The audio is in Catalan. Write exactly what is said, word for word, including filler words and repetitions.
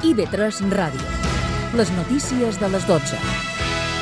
I V tres Ràdio. Les notícies de les dotze.